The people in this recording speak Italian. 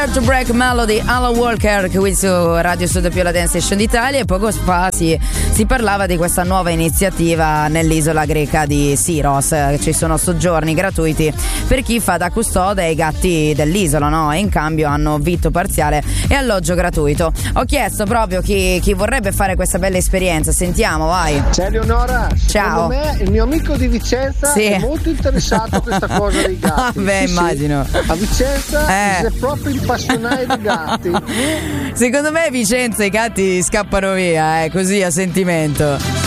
To Break Melody, Alan Walker qui su Radio Studio Più, la Dance Station d'Italia. E poco fa si parlava di questa nuova iniziativa nell'isola greca di Syros. Ci sono soggiorni gratuiti per chi fa da custode ai gatti dell'isola, no? E in cambio hanno vitto parziale e alloggio gratuito. Ho chiesto proprio chi vorrebbe fare questa bella esperienza. Sentiamo, vai. Ciao Eleonora, ciao. Secondo me il mio amico di Vicenza è molto interessato a questa cosa dei gatti. Beh, immagino. A Vicenza è proprio appassionati dei gatti. Secondo me a Vicenza i gatti scappano via, così a sentimento.